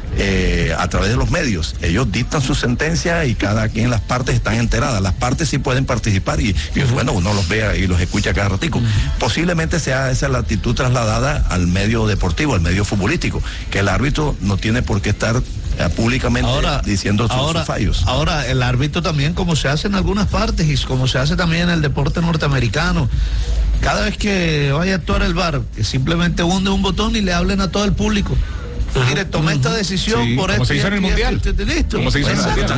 Eh, a través de los medios. Ellos dictan su sentencia y cada quien, las partes están enteradas. Las partes sí pueden participar y, y uh-huh. bueno, uno los ve y los escucha cada ratico. Uh-huh. Posiblemente sea esa la actitud trasladada al medio deportivo, al medio futbolístico, que el árbitro no tiene por qué estar eh, públicamente ahora, diciendo sus, ahora, sus fallos. Ahora, el árbitro también, como se hace en algunas partes y como se hace también en el deporte norteamericano, cada vez que vaya a actuar el V A R, que simplemente hunde un botón y le hablen a todo el público. Mire, tomé uh-huh. esta decisión sí, por como esto. se hizo en el Mundial. Listo. Como se hizo en el Mundial.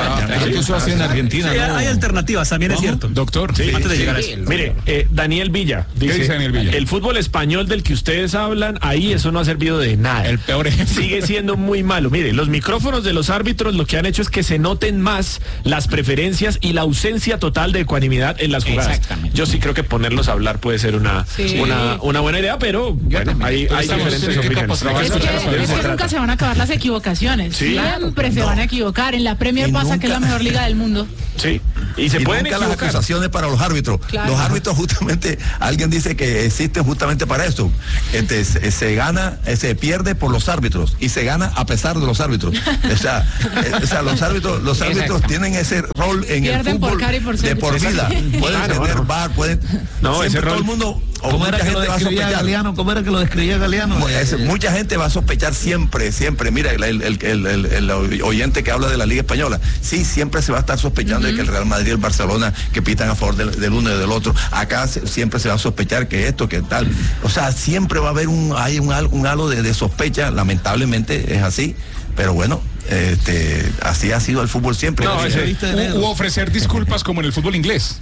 Eso hace en Argentina. Sí, hay alternativas, también es cierto. Doctor, sí, antes de llegar a eso. Mire, eh, Daniel Villa dice, ¿qué dice Daniel Villa? El fútbol español del que ustedes hablan, ahí eso no ha servido de nada. El peor ejemplo. Sigue siendo muy malo. Mire, los micrófonos de los árbitros lo que han hecho es que se noten más las preferencias y la ausencia total de ecuanimidad en las jugadas. Yo sí creo que ponerlos a hablar puede ser una, sí. una, una buena idea, pero bueno, hay, hay diferentes opiniones. Es que nunca se van a acabar las equivocaciones. Sí, siempre no. se van a equivocar. En la Premier y pasa nunca, que es la mejor liga del mundo. Sí. Y se y pueden nunca equivocar. Las acusaciones para los árbitros. Claro. Los árbitros justamente, alguien dice que existen justamente para esto. Este, se, se gana, se pierde por los árbitros y se gana a pesar de los árbitros. O sea, eh, o sea los árbitros, los árbitros tienen ese rol en Pierden el fútbol por por de por vida. Pueden claro, tener no. bar, pueden. No, ese todo rol. El mundo. ¿Cómo era, que lo describía Galeano? ¿Cómo era que lo describía Galeano? Es, mucha gente va a sospechar siempre, siempre. Mira, el, el, el, el, el oyente que habla de la Liga Española, sí, siempre se va a estar sospechando uh-huh. de que el Real Madrid y el Barcelona que pitan a favor del, del uno y del otro. Acá se, siempre se va a sospechar que esto, que tal. O sea, siempre va a haber un, hay un, un halo de, de sospecha, lamentablemente es así, pero bueno. Este, así ha sido el fútbol siempre. No, ese, u, u ofrecer disculpas como en el fútbol inglés.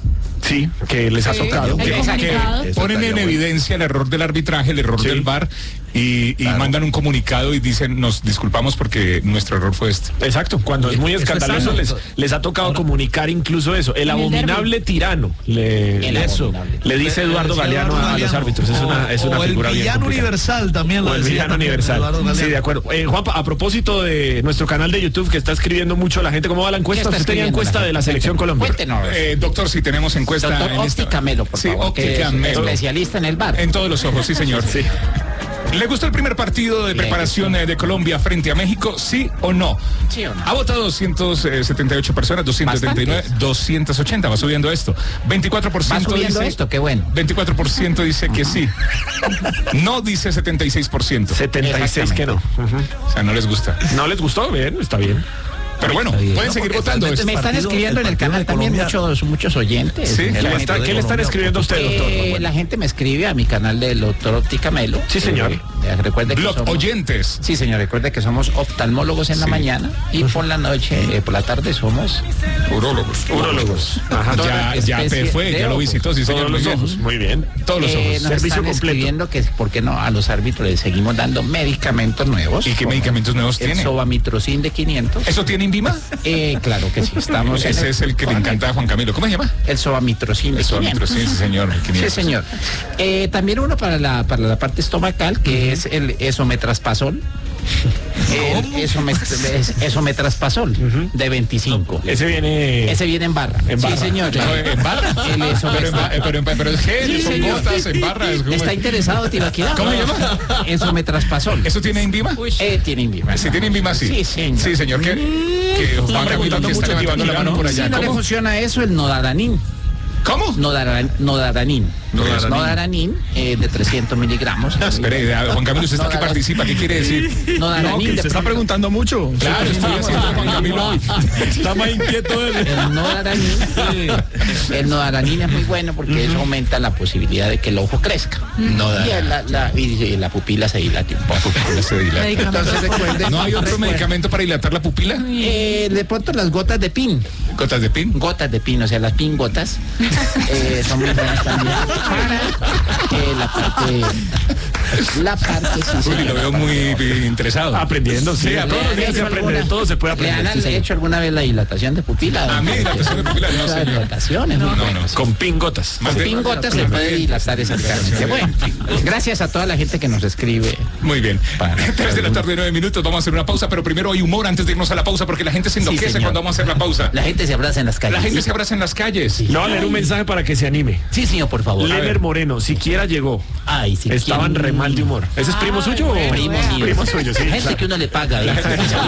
Sí, que les ha tocado. Sí, que, que ponen en evidencia el error del arbitraje, el error sí. del V A R y, y claro. mandan un comunicado y dicen, nos disculpamos porque nuestro error fue este. Exacto, cuando es muy escandaloso les, les ha tocado Ahora, comunicar incluso eso. El abominable el tirano, le, el eso, abominable. le dice Eduardo Galeano a los árbitros. Es una, es una o figura el bien villano universal también. Lo o el villano universal. Sí, de acuerdo. Eh, Juanpa, a propósito de nuestro canal de YouTube que está escribiendo mucho la gente, ¿cómo va la encuesta? ¿Usted tenía encuesta la de la selección Colombia? Eh, doctor, si tenemos encuesta doctor, en esta... Camelo, por sí, favor, que es Melo. especialista en el V A R. En todos los ojos, sí, señor. Sí. ¿Le gustó el primer partido de preparación de Colombia frente a México? ¿Sí o no? Sí o no. Ha votado doscientas setenta y ocho personas, doscientas setenta y nueve, doscientas ochenta. Va subiendo esto. veinticuatro por ciento va subiendo dice, esto, qué bueno. veinticuatro por ciento dice que sí. No dice setenta y seis por ciento. setenta y seis que no. Uh-huh. O sea, no les gusta. ¿No les gustó? Bien, está bien. Pero bueno, pueden no, seguir votando. Me están partido, escribiendo el en el canal también muchos muchos oyentes. ¿Sí? ¿Qué, le, está, ¿qué le están escribiendo a usted, doctor? Eh, bueno. La gente me escribe a mi canal del doctor Óptica Melo. Sí, señor. Eh, recuerde que Blog somos, oyentes. Sí, señor. Recuerde que somos oftalmólogos en sí. la mañana y por la noche, eh, por la tarde somos urólogos. Urólogos. Ajá. Ya, ya te fue, ya lo visitó, sí, señor. Todos los ojos. Muy bien. Todos los ojos. Eh, nos Servicio están completo. Escribiendo que por qué no a los árbitros les seguimos dando medicamentos nuevos. ¿Y qué medicamentos nuevos tiene? El Sovamitrocin de quinientos. ¿Eso tiene INVIMA? Eh, claro que sí, estamos ese es el que le encanta a Juan Camilo. ¿Cómo se llama? El Sovamitrocin. El Sovamitrocin, sí, señor. Sí, señor. Eh, también uno para la para la parte estomacal, que es el esometraspasol. El, eso, me, eso me traspasol uh-huh. de veinticinco. Ese viene. Ese viene en barra. En barra. Sí, señor. No, ¿en barra? El eso pero, en, pero, pero, pero es gel, sí, son señor. Gotas en barra. Es como... ¿Está interesado, Tibaquirá? ¿Cómo se llama? Eso me traspasol. ¿Eso tiene Invima? Eh, tiene Invima. ¿Sí tiene Invima? Sí. Sí, señor. Sí, señor. Que, que Juan Camilo que está levantando la mano por allá. Si no le funciona eso, el nodaranín. ¿Cómo? Nodaranín. Nodaranín, Nodaranín eh, de trescientos miligramos. Espere, Juan Camilo, ¿usted está que participa? ¿Qué quiere decir? Nodaranín. No, que se está preguntando mucho. Claro, estoy haciendo Juan Camilo. Está más inquieto él. El nodaranín, el nodaranín es muy bueno porque uh-huh. eso aumenta la posibilidad de que el ojo crezca. No, y, la, la, y la pupila se dilate un poco. Se dilata. Entonces, recuerden, ¿no hay otro recuerden. medicamento para dilatar la pupila? Eh, de pronto las gotas de pin. ¿Gotas de pin? Gotas de pin, o sea, las pin gotas. Eh, son muy buenas también para eh, la parte la parte sí, Uy, lo veo muy interesado aprendiendo sí, sí a todos los días se aprende de todo se puede aprender. ¿Le han sí, hecho alguna vez la dilatación de pupila? A mí dilatación de pupila no sé. Dilataciones no, no, no, con pingotas con pingotas se puede dilatar esa carne. Bueno, gracias a toda la gente que nos escribe. Muy bien, tres de la tarde, nueve minutos, vamos a hacer una pausa, pero primero hay humor antes de irnos a la pausa porque la gente se enloquece sí, cuando vamos a hacer la pausa. La gente se abraza en las calles. La gente se abraza en las calles. Sí. No, leer un mensaje para que se anime. Sí, señor, por favor. Lever Moreno, siquiera llegó. Ay, sí. Estaban re mal de humor. ¿Ese es primo Ay, suyo? Bueno, primo mío. Primo suyo, sí. Gente claro. que uno le paga. ¿eh?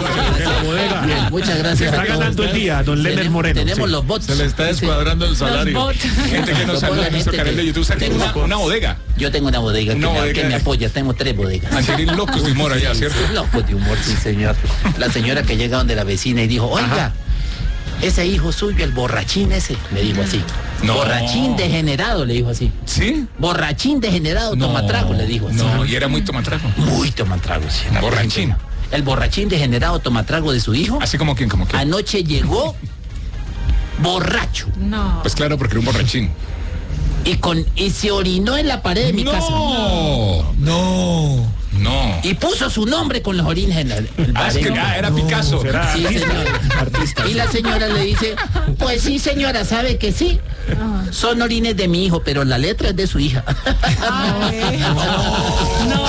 Bien, muchas gracias. Se está ganando el día, don Lever Moreno. Tenemos sí. los bots. Se le está descuadrando el salario. Gente que nos saluda en nuestro canal de YouTube. Tengo una, una bodega. Yo tengo una bodega, una que, bodega me, que me apoya. Tengo tres bodegas. Angelín locos de humor allá, ¿cierto? Locos de humor, sí, señor. La señora que llega donde la vecina y dijo, oiga, ajá. ese hijo suyo, el borrachín ese, le dijo así. No. Borrachín degenerado, le dijo así. ¿Sí? Borrachín degenerado, no. tomatrago, le dijo así. No, y era muy tomatrago. Muy tomatrago, sí. Borrachín. El borrachín degenerado tomatrago de su hijo. Así como quien, como quien. Anoche llegó borracho. No. Pues claro, porque era un borrachín. Y con y se orinó en la pared de mi no. casa. No. No. No. Y puso su nombre con los orines en el, el ah, es que ah, era no. Picasso. Sí, señor. Artista. Y la señora le dice, pues sí, señora, sabe que sí. Son orines de mi hijo, pero la letra es de su hija. Ay, no. no.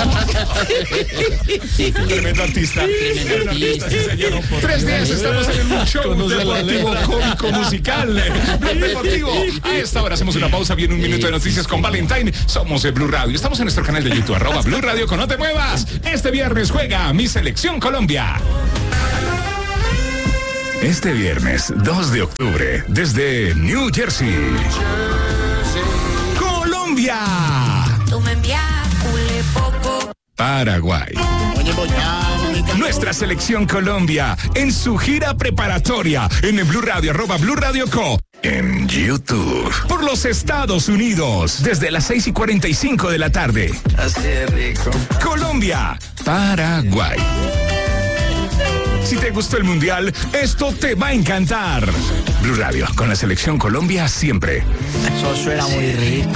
Sí, tremendo artista. Tremendo artista. Sí, señor. Tres días estamos en un show deportivo cómico musical. Blog Deportivo. A esta hora hacemos una pausa, viene un minuto de noticias con Valentine. Somos de Blue Radio. Estamos en nuestro canal de YouTube, arroba Blue Radio con No Te Muevas. Este viernes juega mi selección Colombia. Este viernes dos de octubre, desde New Jersey, Colombia, Paraguay. Nuestra selección Colombia en su gira preparatoria en el Blue Radio, arroba Blue Radio Co. En YouTube. Por los Estados Unidos, desde las seis y cuarenta y cinco de la tarde. Así de rico. Colombia, Paraguay. Si te gustó el Mundial, esto te va a encantar. Blue Radio, con la selección Colombia siempre. Eso suena muy rico.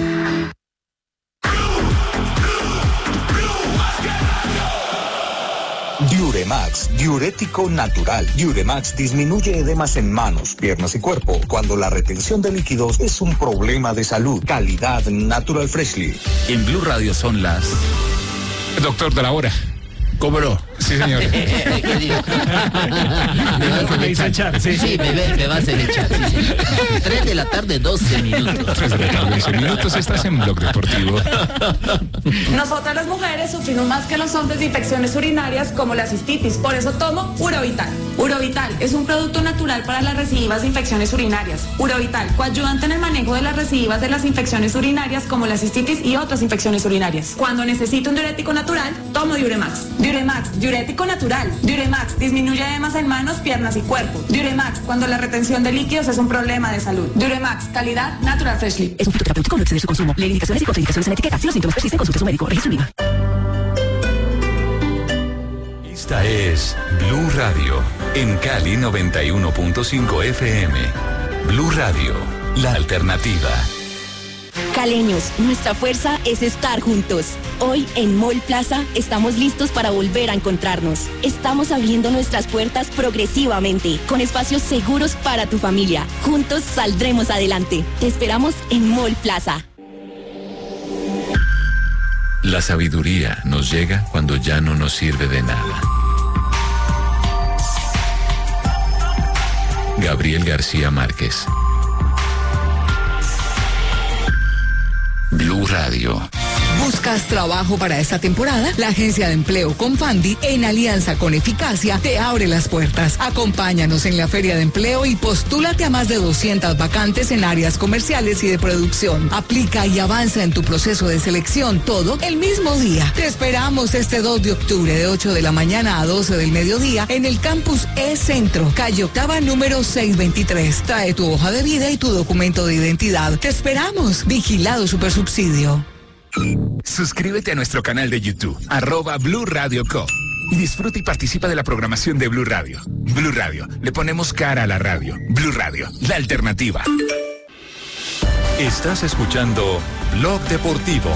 Diuremax, diurético natural. Diuremax disminuye edemas en manos, piernas y cuerpo cuando la retención de líquidos es un problema de salud. Calidad Natural Freshly. En Blue Radio son las... Doctor de la hora. ¿Cómo no? Sí, señor. ¿Qué digo? Me vas a echar. Sí, sí, me, me vas a echar. Sí, sí. Tres de la tarde, doce minutos. Tres de la tarde, doce minutos. Estás en Blog Deportivo. Nosotras las mujeres sufrimos más que los hombres de infecciones urinarias como la cistitis. Por eso tomo Urovital. Urovital es un producto natural para las recidivas de infecciones urinarias. Urovital, coayudante en el manejo de las recidivas de las infecciones urinarias como la cistitis y otras infecciones urinarias. Cuando necesito un diurético natural, tomo Diuremax. Diuremax, diurético natural. Diuremax disminuye edemas en manos, piernas y cuerpo. Diuremax, cuando la retención de líquidos es un problema de salud. Diuremax, calidad Natural Freshly. Es un fitoterapéutico, no exceder su consumo. Lee indicaciones y contraindicaciones en la etiqueta. Si los síntomas persisten, consulte a su médico. Registro I V A. Esta es Blue Radio, en Cali noventa y uno punto cinco F M. Blue Radio, la alternativa. Caleños, nuestra fuerza es estar juntos. Hoy en Mall Plaza estamos listos para volver a encontrarnos. Estamos abriendo nuestras puertas progresivamente, con espacios seguros para tu familia. Juntos saldremos adelante. Te esperamos en Mall Plaza. La sabiduría nos llega cuando ya no nos sirve de nada. Gabriel García Márquez. Blue Radio. ¿Buscas trabajo para esta temporada? La agencia de empleo Confandi, en alianza con Eficacia, te abre las puertas. Acompáñanos en la Feria de Empleo y postúlate a más de doscientas vacantes en áreas comerciales y de producción. Aplica y avanza en tu proceso de selección, todo el mismo día. Te esperamos este dos de octubre de ocho de la mañana a doce del mediodía en el campus E Centro, calle Octava número seiscientos veintitrés. Trae tu hoja de vida y tu documento de identidad. Te esperamos. Vigilado Supersubsidio. Suscríbete a nuestro canal de YouTube, arroba Blue Radio Co. Y disfruta y participa de la programación de Blue Radio. Blue Radio, le ponemos cara a la radio. Blue Radio, la alternativa. Estás escuchando Blog Deportivo.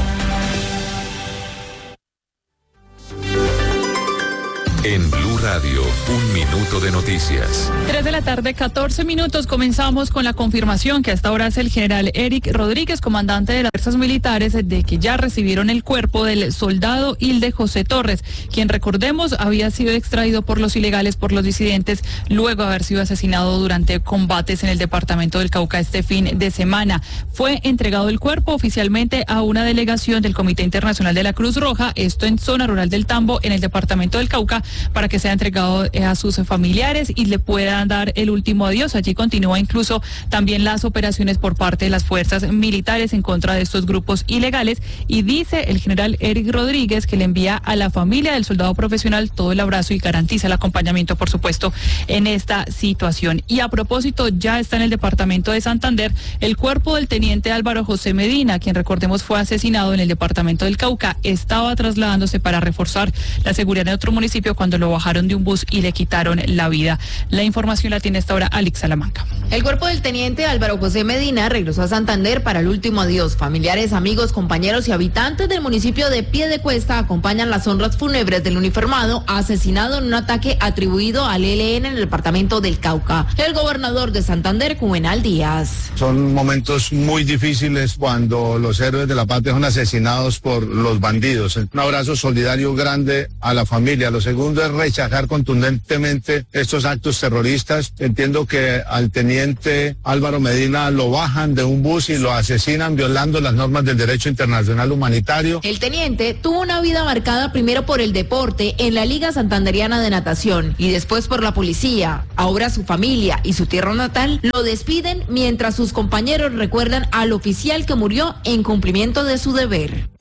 En Blue Radio, un minuto de noticias. Tres de la tarde, catorce minutos. Comenzamos con la confirmación que hasta ahora es el general Eric Rodríguez, comandante de las fuerzas militares, de que ya recibieron el cuerpo del soldado Hilde José Torres, quien, recordemos, había sido extraído por los ilegales, por los disidentes, luego de haber sido asesinado durante combates en el departamento del Cauca este fin de semana. Fue entregado el cuerpo oficialmente a una delegación del Comité Internacional de la Cruz Roja, esto en zona rural del Tambo, en el departamento del Cauca, para que sea entregado eh, a sus familiares y le puedan dar el último adiós. Allí continúa incluso también las operaciones por parte de las fuerzas militares en contra de estos grupos ilegales, y dice el general Eric Rodríguez que le envía a la familia del soldado profesional todo el abrazo y garantiza el acompañamiento, por supuesto, en esta situación. Y a propósito, ya está en el departamento de Santander el cuerpo del teniente Álvaro José Medina, quien, recordemos, fue asesinado en el departamento del Cauca. Estaba trasladándose para reforzar la seguridad en otro municipio cuando lo bajaron de un bus y le quitaron la vida. La información la tiene hasta ahora Alex Salamanca. El cuerpo del teniente Álvaro José Medina regresó a Santander para el último adiós. Familiares, amigos, compañeros y habitantes del municipio de Piedecuesta acompañan las honras fúnebres del uniformado asesinado en un ataque atribuido al E L N en el departamento del Cauca. El gobernador de Santander, Juvenal Díaz. Son momentos muy difíciles cuando los héroes de la patria son asesinados por los bandidos. Un abrazo solidario grande a la familia. Lo segundo es rechazar contundentemente estos actos terroristas. Entiendo que al teniente Álvaro Medina lo bajan de un bus y lo asesinan violando las normas del derecho internacional humanitario. El teniente tuvo una vida marcada primero por el deporte en la Liga Santanderiana de Natación y después por la policía. Ahora su familia y su tierra natal lo despiden mientras sus compañeros recuerdan al oficial que murió en cumplimiento de su deber.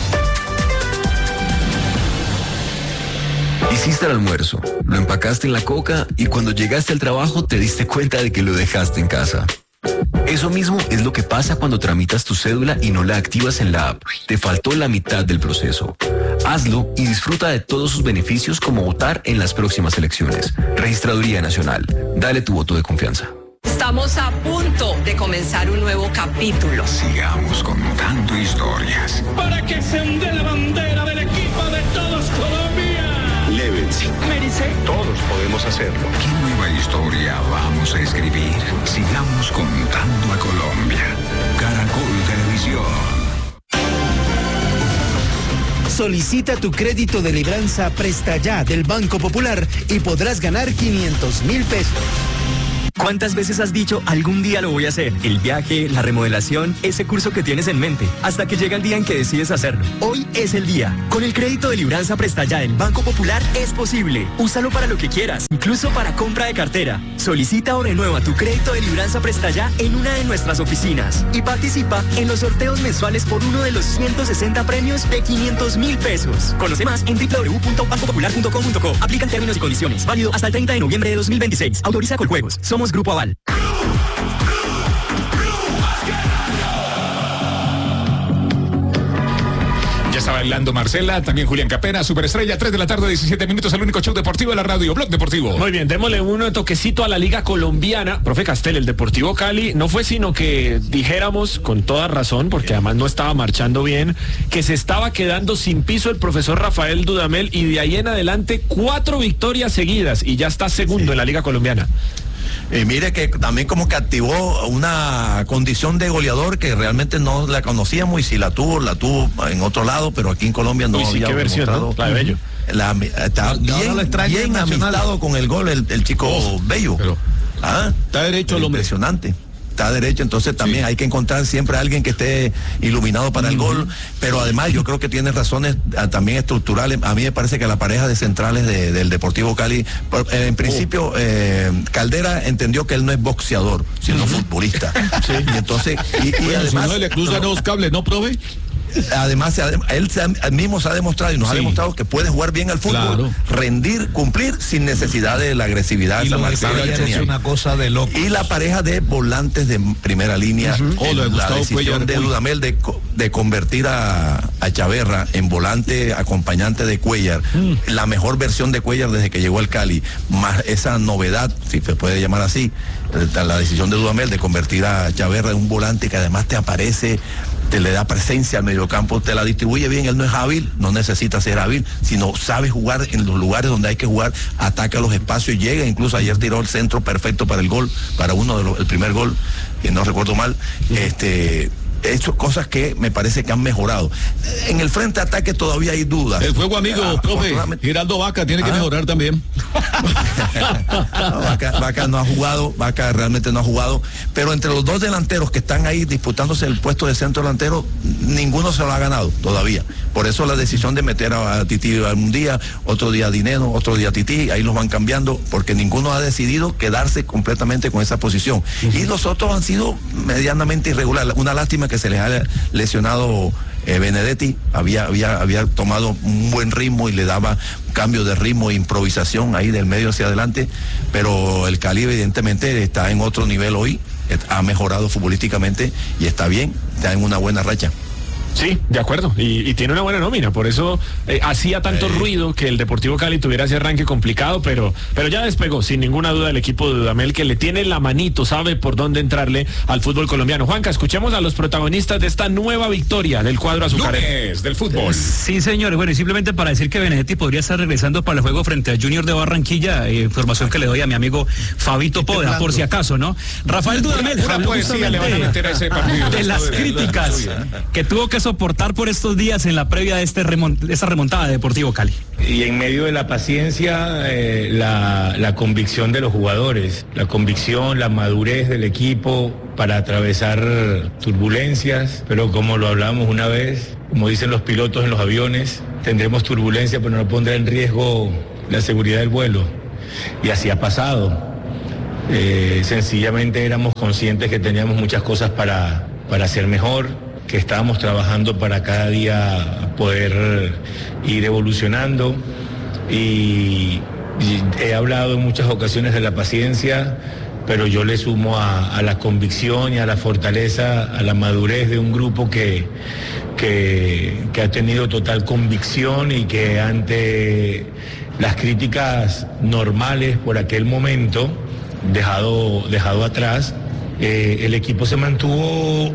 Hiciste el almuerzo, lo empacaste en la coca y cuando llegaste al trabajo te diste cuenta de que lo dejaste en casa. Eso mismo es lo que pasa cuando tramitas tu cédula y no la activas en la app. Te faltó la mitad del proceso. Hazlo y disfruta de todos sus beneficios como votar en las próximas elecciones. Registraduría Nacional. Dale tu voto de confianza. Estamos a punto de comenzar un nuevo capítulo. Sigamos contando historias. Para que se hunde la bandera del equipo de todos Colombia. Lévense. Mérice. Todos podemos hacerlo. ¿Qué nueva historia vamos a escribir? Sigamos contando a Colombia. Caracol Televisión. Solicita tu crédito de libranza Presta Ya del Banco Popular y podrás ganar quinientos mil pesos. ¿Cuántas veces has dicho algún día lo voy a hacer? El viaje, la remodelación, ese curso que tienes en mente, hasta que llega el día en que decides hacerlo. Hoy es el día. Con el crédito de libranza Presta Ya del Banco Popular es posible. Úsalo para lo que quieras, incluso para compra de cartera. Solicita o renueva tu crédito de libranza Presta Ya en una de nuestras oficinas y participa en los sorteos mensuales por uno de los ciento sesenta premios de quinientos mil pesos. Conoce más en doble u doble u doble u punto banco popular punto com punto co. Aplican términos y condiciones. Válido hasta el treinta de noviembre de dos mil veintiséis. Autoriza Coljuegos. Somos Grupo Aval. Ya está bailando Marcela, también Julián Capera, Superestrella, tres de la tarde, diecisiete minutos, el único show deportivo de la radio, Blog Deportivo. Muy bien, démosle un toquecito a la Liga Colombiana. Profe Castel, el Deportivo Cali no fue sino que dijéramos con toda razón, porque además no estaba marchando bien, que se estaba quedando sin piso el profesor Rafael Dudamel, y de ahí en adelante cuatro victorias seguidas y ya está segundo sí. en la Liga Colombiana. Y mire que también como que activó una condición de goleador que realmente no la conocíamos, y si la tuvo, la tuvo en otro lado, pero aquí en Colombia no Uy, sí, había qué versión, ¿no? La de Bello. La, está no, bien, no bien amistado con el gol, el, el chico oh, Bello. Pero, ¿ah? Está derecho el hombre. Impresionante. Está derecho, entonces también sí. hay que encontrar siempre a alguien que esté iluminado para uh-huh. el gol, pero además yo creo que tiene razones uh, también estructurales. A mí me parece que la pareja de centrales de, del Deportivo Cali, por, eh, en principio oh. eh, Caldera entendió que él no es boxeador, sino uh-huh. futbolista. Sí. Y entonces, y, y bueno, además... Si no le cruzan no, los cables, ¿no, profe? Además, él mismo se ha demostrado y nos sí. ha demostrado que puede jugar bien al fútbol, claro. rendir, cumplir sin necesidad de la agresividad. Y, lo de es una cosa de loco. Y la pareja de volantes de primera línea, uh-huh. oh, de la decisión de Dudamel de, de convertir a, a Chaverra en volante acompañante de Cuellar, uh-huh. la mejor versión de Cuellar desde que llegó al Cali, más esa novedad, si se puede llamar así, la decisión de Dudamel de convertir a Chaverra en un volante que además te aparece, te le da presencia al mediocampo, te la distribuye bien. Él no es hábil, no necesita ser hábil, sino sabe jugar en los lugares donde hay que jugar, ataca los espacios y llega. Incluso ayer tiró el centro perfecto para el gol, para uno de los, el primer gol, que no recuerdo mal. Sí. Este Eso, cosas que me parece que han mejorado. En el frente de ataque todavía hay dudas. El juego amigo, ah, profe, Giraldo Vaca tiene ah. que mejorar también. no, Vaca, Vaca no ha jugado, Vaca realmente no ha jugado, pero entre los dos delanteros que están ahí disputándose el puesto de centro delantero, ninguno se lo ha ganado todavía. Por eso la decisión de meter a, a Tití un día, otro día a Dineno, otro día a Tití, ahí los van cambiando, porque ninguno ha decidido quedarse completamente con esa posición. Uh-huh. Y los otros han sido medianamente irregulares. Una lástima que se les ha lesionado eh, Benedetti, había, había, había tomado un buen ritmo y le daba cambio de ritmo e improvisación ahí del medio hacia adelante, pero el Cali evidentemente está en otro nivel hoy, ha mejorado futbolísticamente y está bien, está en una buena racha. Sí, de acuerdo, y, y tiene una buena nómina, por eso eh, hacía tanto eh. ruido que el Deportivo Cali tuviera ese arranque complicado, pero, pero ya despegó, sin ninguna duda, el equipo de Dudamel, que le tiene la manito, sabe por dónde entrarle al fútbol colombiano. Juanca, escuchemos a los protagonistas de esta nueva victoria del cuadro azucarero del fútbol. Sí, señores, bueno, y simplemente para decir que Benedetti podría estar regresando para el juego frente a Junior de Barranquilla, eh, información que le doy a mi amigo Fabito Poda, por si acaso, ¿no? Rafael Dudamel, una, una poesía le van a meter a ese partido. De las críticas que tuvo que soportar por estos días en la previa de este remont- esta remontada de Deportivo Cali. Y en medio de la paciencia, eh, la, la convicción de los jugadores, la convicción, la madurez del equipo para atravesar turbulencias, pero como lo hablamos una vez, como dicen los pilotos en los aviones, tendremos turbulencia, pero no pondrá en riesgo la seguridad del vuelo. Y así ha pasado. Eh, sencillamente éramos conscientes que teníamos muchas cosas para, para hacer mejor, que estábamos trabajando para cada día poder ir evolucionando, y, y he hablado en muchas ocasiones de la paciencia, pero yo le sumo a, a la convicción y a la fortaleza, a la madurez de un grupo que, que, que ha tenido total convicción y que ante las críticas normales por aquel momento, dejado, dejado atrás, eh, el equipo se mantuvo